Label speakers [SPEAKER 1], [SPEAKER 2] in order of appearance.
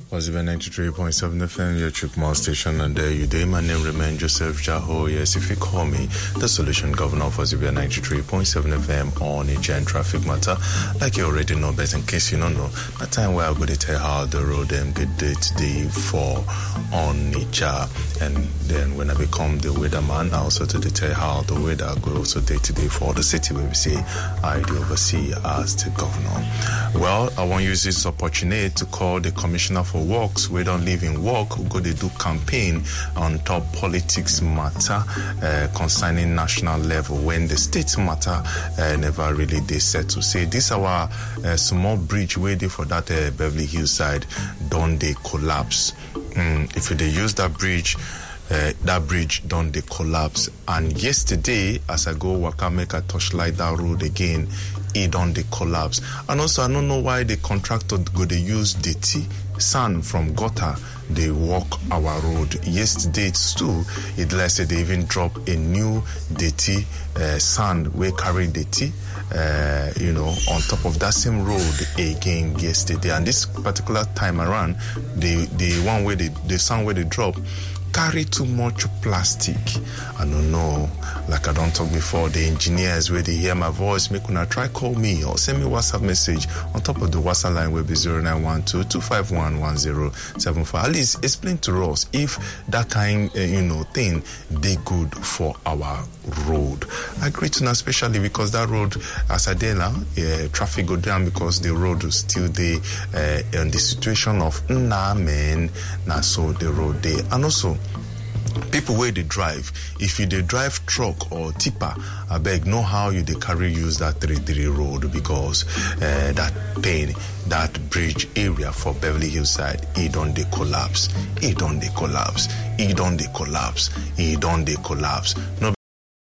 [SPEAKER 1] Positive 93.7 FM, your Chukma station, and there you day. My name remains Joseph Jaho. Yes, if you call me the solution governor of Positive 93.7 FM on Ija and traffic matter. Like you already know, but in case you don't know, that time where I'm going to tell how the road get day today for on Ija, and then when I become the weatherman, I also to tell how the weather go also day to day for the city where we say I do oversee as the governor. Well, I want to use this opportunity to call the commissioner for works. We don't live in work. We go to do campaign on top politics matter concerning national level when the state matter never really they set to say this our small bridge waiting for that Beverly Hills side don't they collapse. If they use that bridge don't they collapse. And yesterday as I go waka make a touchlight that road again, it don't they collapse. And also I don't know why the contractor go they use dirty sand from gutter they walk our road. Yesterday too, it like said they even drop a new dirty sand we carry dirty on top of that same road again yesterday. And this particular time around, the one where the sand where they drop carry too much plastic. I don't know, like I don't talk before, the engineers where they hear my voice, make una try call me or send me WhatsApp message on top of the WhatsApp line will be 0912-251-1075. At least explain to us if that kind thing they good for our road. I agree to now, especially because that road as I did now, traffic go down because the road is still there in the situation of men now so the road there. And also people where they drive, if you they drive truck or tipper, I beg know how you they carry use that 33 road because that bridge area for Beverly Hills side, it don't they collapse. No